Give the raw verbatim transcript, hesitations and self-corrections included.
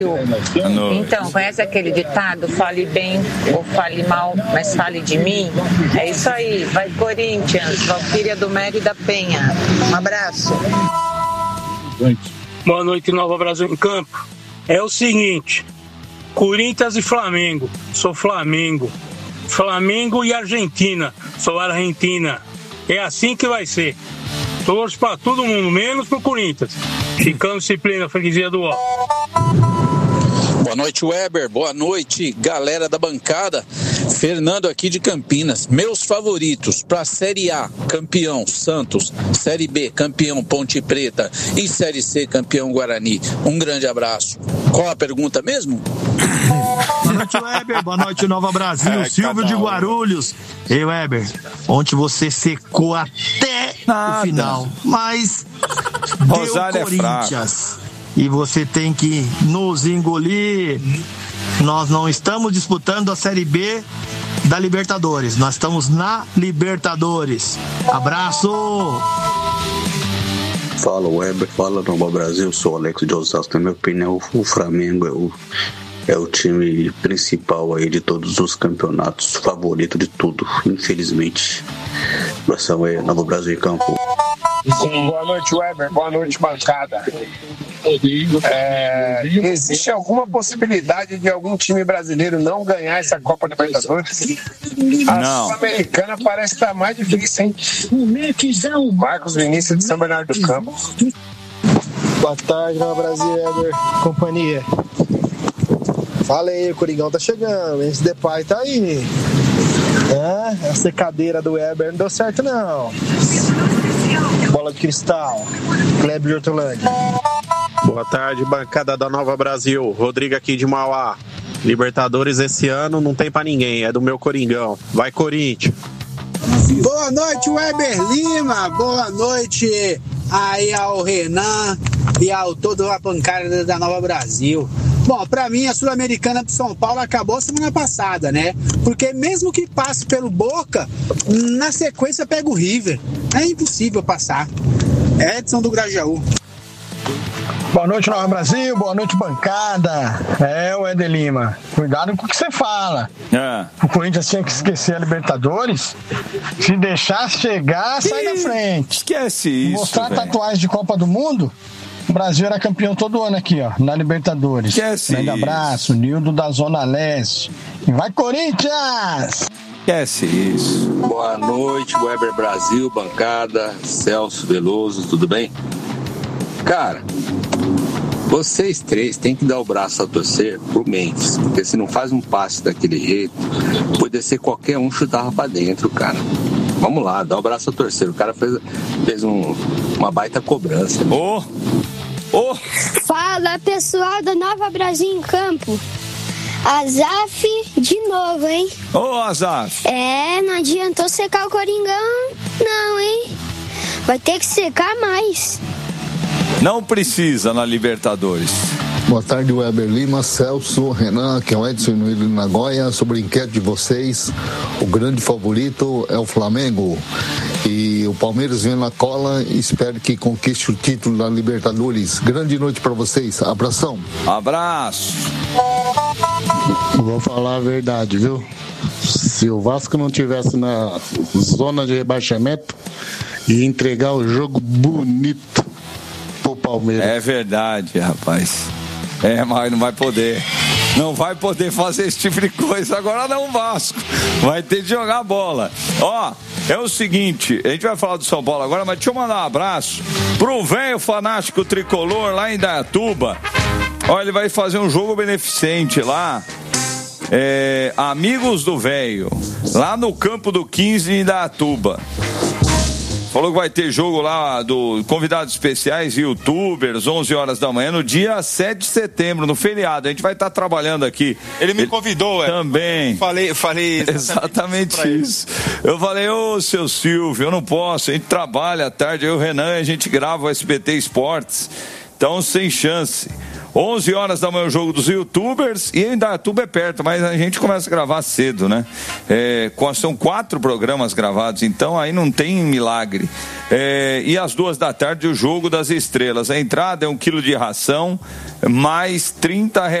Então, conhece aquele ditado, fale bem ou fale mal, mas fale de mim? É isso aí, vai Corinthians, Valquíria do Mério e da Penha. Um abraço. Boa noite, Nova Brasil em Campo. É o seguinte, Corinthians e Flamengo, sou Flamengo. Flamengo e Argentina, sou Argentina. É assim que vai ser. Torço pra todo mundo, menos pro Corinthians. Ficando disciplina, freguesia do ó. Boa noite, Weber. Boa noite, galera da bancada. Fernando aqui de Campinas. Meus favoritos para Série A, campeão Santos. Série B, campeão Ponte Preta. E Série C, campeão Guarani. Um grande abraço. Qual a pergunta mesmo? Boa noite, Weber. Boa noite, Nova Brasil. É, Silvio de Guarulhos. Ei, Weber, ontem você secou até Nada. o final. Mas Rosário deu Corinthians. É e você tem que nos engolir. Nós não estamos disputando a Série B da Libertadores. Nós estamos na Libertadores. Abraço! Fala, Weber. Fala, Nova Brasil. Sou o Alex de Osasco. Na minha opinião, o Flamengo é o, é o time principal aí de todos os campeonatos. Favorito de tudo, infelizmente. Abração aí, Nova Brasil em Campo. Sim, boa noite, Weber. Boa noite, bancada. É, existe alguma possibilidade de algum time brasileiro não ganhar essa Copa Libertadores? A Sul-Americana parece estar mais difícil, hein? Marcos Vinícius de São Bernardo do Campo. Boa tarde, Nova Brasil, Weber. Companhia. Fala aí, o Coringão tá chegando. Esse Depay tá aí. É, essa cadeira do Weber não deu certo, não. Bola de cristal. Kleber de Hortolândia. Boa tarde, bancada da Nova Brasil. Rodrigo aqui de Mauá. Libertadores esse ano não tem pra ninguém, é do meu Coringão. Vai, Corinthians. Boa noite, Weber Lima. Boa noite aí ao Renan e ao toda a bancada da Nova Brasil. Bom, pra mim a Sul-Americana do São Paulo acabou semana passada, né? Porque mesmo que passe pelo Boca, na sequência pega o River. É impossível passar. Edson do Grajaú. Boa noite, Nova Brasil. Boa noite, bancada. É, o Eder Lima. Cuidado com o que você fala. É. O Corinthians tinha que esquecer a Libertadores. Se deixar chegar, sai da frente. Esquece isso. Mostrar véio. tatuagem de Copa do Mundo. O Brasil era campeão todo ano aqui, ó, na Libertadores. Esquece Grande isso. abraço, Nildo da Zona Leste. E vai, Corinthians! Esquece isso. Boa noite, Weber Brasil, bancada, Celso Veloso, tudo bem? Cara, vocês três têm que dar o braço a torcer pro Mendes, porque se não faz um passe daquele jeito, poderia ser qualquer um chutava pra dentro, cara. Vamos lá, dá o braço a torcer. O cara fez, fez um, uma baita cobrança. Ô! Oh. Ô! Oh. Fala, pessoal da Nova Brasil em Campo. Azaf de novo, hein? Ô, oh, Azaf! É, não adiantou secar o Coringão, não, hein? Vai ter que secar mais. Não precisa na Libertadores. Boa tarde, Weber Lima, Celso, Renan, que é o Edson no Nagoya. Sobre a enquete de vocês, o grande favorito é o Flamengo. E o Palmeiras vem na cola e espero que conquiste o título da Libertadores. Grande noite para vocês. Abração. Abraço. Vou falar a verdade, viu? Se o Vasco não tivesse na zona de rebaixamento, ia entregar o jogo bonito pro Palmeiras. É verdade, rapaz. É, mas não vai poder. Não vai poder fazer esse tipo de coisa. Agora não, o Vasco. Vai ter de jogar a bola. Ó, é o seguinte, a gente vai falar do São Paulo agora, mas deixa eu mandar um abraço pro velho fanático tricolor lá em Indaiatuba. Ó, ele vai fazer um jogo beneficente lá. É, Amigos do Velho, lá no campo do quinze em Indaiatuba. Falou que vai ter jogo lá do convidados especiais, youtubers, onze horas da manhã, no dia sete de setembro, no feriado. A gente vai estar trabalhando aqui. Ele me convidou, é. Também. Falei, falei exatamente, exatamente isso. Eu falei, ô, seu Silvio, eu não posso. A gente trabalha à tarde, eu e o Renan, a gente grava o S B T Esportes. Então, sem chance. onze horas da manhã o jogo dos youtubers, e ainda tudo é perto, mas a gente começa a gravar cedo, né? É, são quatro programas gravados, então aí não tem milagre. É, e às duas da tarde o jogo das estrelas. A entrada é um quilo de ração, mais trinta reais.